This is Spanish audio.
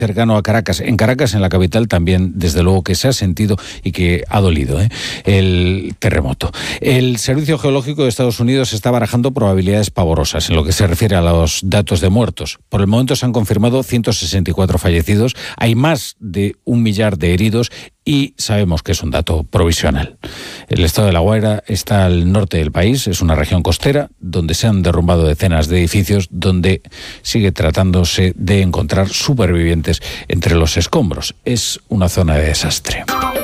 cercano a Caracas. En Caracas, en la capital, también, desde luego, que se ha sentido y que ha dolido el terremoto. El Servicio Geológico de Estados Unidos está barajando probabilidades pavorosas en lo que se refiere a los datos de muertos. Por el momento se han confirmado 164 fallecidos, hay más de 1 millar de heridos y sabemos que es un dato provisional. El estado de La Guaira está al norte del país, es una región costera donde se han derrumbado decenas de edificios, donde sigue tratándose de encontrar supervivientes entre los escombros. Es una zona de desastre.